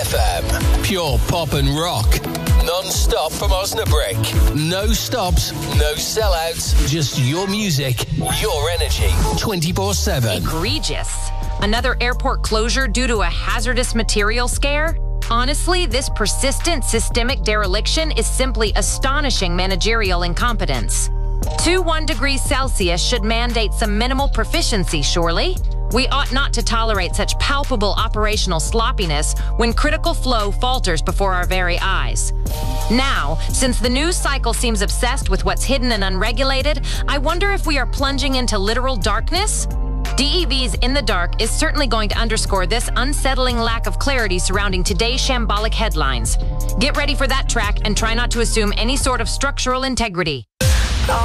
FM. Pure pop and rock. Non-stop from Osnabrück. No stops, no sellouts. Just your music, your energy. 24/7. Egregious. Another airport closure due to a hazardous material scare? Honestly, this persistent systemic dereliction is simply astonishing managerial incompetence. 21 degrees Celsius should mandate some minimal proficiency, surely? We ought not to tolerate such palpable operational sloppiness when critical flow falters before our very eyes. Now, since the news cycle seems obsessed with what's hidden and unregulated, I wonder if we are plunging into literal darkness? DEV's In the Dark is certainly going to underscore this unsettling lack of clarity surrounding today's shambolic headlines. Get ready for that track and try not to assume any sort of structural integrity.